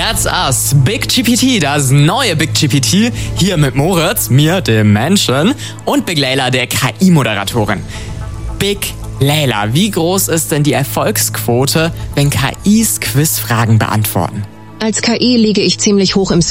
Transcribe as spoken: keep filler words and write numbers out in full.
That's Us, Big G P T, das neue Big G P T, hier mit Moritz, mir, dem Menschen, und Big Layla, der K I-Moderatorin. Big Layla, wie groß ist denn die Erfolgsquote, wenn K Is Quizfragen beantworten? Als K I liege ich ziemlich hoch im